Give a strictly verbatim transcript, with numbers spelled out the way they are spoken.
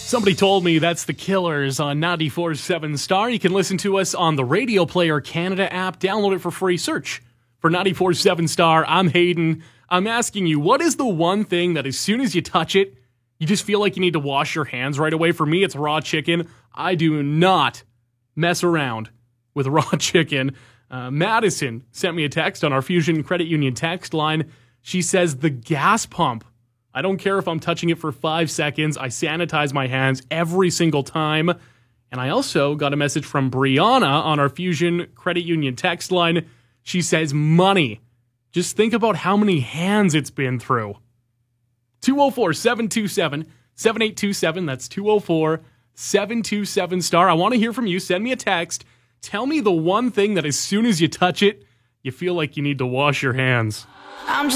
Somebody told me that's the Killers on ninety-four point seven Star. You can listen to us on the Radio Player Canada app. Download it for free. Search for ninety-four point seven Star. I'm Hayden. I'm asking you, what is the one thing that as soon as you touch it, you just feel like you need to wash your hands right away? For me, it's raw chicken. I do not mess around with raw chicken. Uh, Madison sent me a text on our Fusion Credit Union text line. She says, the gas pump. I don't care if I'm touching it for five seconds. I sanitize my hands every single time. And I also got a message from Brianna on our Fusion Credit Union text line. She says, money. Just think about how many hands it's been through. two oh four, seven two seven, seven eight two seven. That's two oh four, seven two seven Star. I want to hear from you. Send me a text. Tell me the one thing that as soon as you touch it, you feel like you need to wash your hands. I'm just